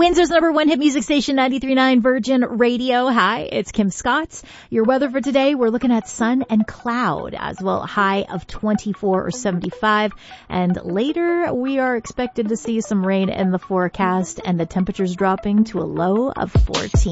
Windsor's number one hit music station, 93.9 Virgin Radio. Hi, it's Kim Scott. Your weather for today, we're looking at sun and cloud as well. High of 24 or 75. And later, we are expected to see some rain in the forecast and the temperatures dropping to a low of 14.